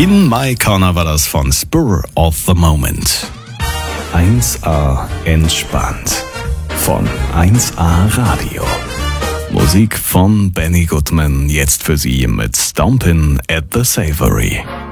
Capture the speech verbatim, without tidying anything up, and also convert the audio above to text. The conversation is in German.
In My Corner war das von Spur of the Moment. eins A entspannt von eins A Radio. Musik von Benny Goodman, jetzt für Sie mit Stompin' at the Savory.